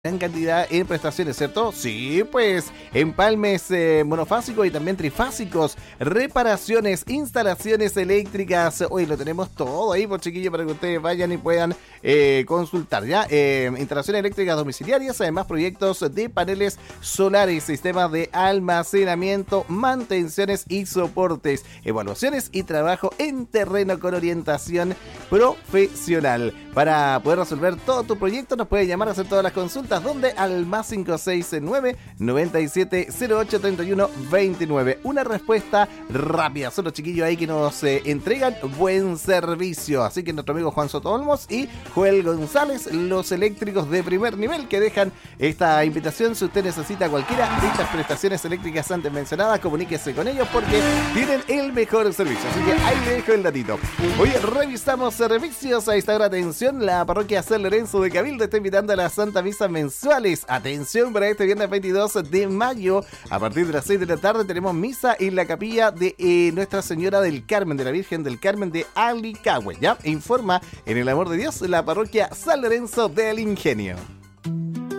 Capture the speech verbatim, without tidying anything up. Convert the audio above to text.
gran cantidad en prestaciones, ¿cierto? Sí, pues empalmes eh, monofásicos y también trifásicos, reparaciones, instalaciones eléctricas. Hoy lo tenemos todo ahí, por chiquillo, para que ustedes vayan y puedan eh, consultar, ¿ya? Eh, instalaciones eléctricas domiciliarias, además proyectos de paneles solares, sistemas de almacenamiento, mantenciones y soportes, evaluaciones y trabajo en terreno con orientación profesional. Para poder resolver todo tu proyecto, nos puedes llamar a hacer todas las consultas. Donde al más cinco seis nueve, nueve siete cero ocho, tres uno dos nueve. Una respuesta rápida. Son los chiquillos ahí que nos eh, entregan buen servicio. Así que nuestro amigo Juan Soto Olmos y Joel González, los eléctricos de primer nivel, que dejan esta invitación. Si usted necesita cualquiera de estas prestaciones eléctricas antes mencionadas, comuníquese con ellos porque tienen el mejor servicio. Así que ahí le dejo el datito. Hoy revisamos servicios. A esta hora, atención, la parroquia San Lorenzo de Cabildo está invitando a la Santa Misa mensuales. Atención, para este viernes veintidós de mayo, a partir de las seis de la tarde, tenemos misa en la capilla de eh, Nuestra Señora del Carmen, de la Virgen del Carmen de Alicahue, ¿ya? Informa en el amor de Dios la parroquia San Lorenzo del Ingenio.